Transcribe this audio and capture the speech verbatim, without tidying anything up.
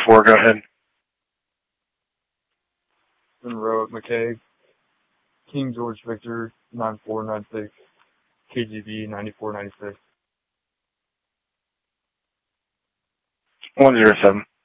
four, go ahead. Monroe at McKay. King George Victor, nine four nine six. K G B, ninety-four ninety-six. one zero seven.